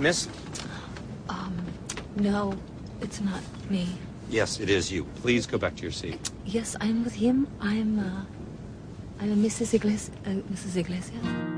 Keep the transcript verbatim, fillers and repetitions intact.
Miss? Um, no, it's not me. Yes, it is you. Please go back to your seat. Yes, I'm with him. I'm, uh, I'm Missus Iglesias. Uh, Missus Iglesias.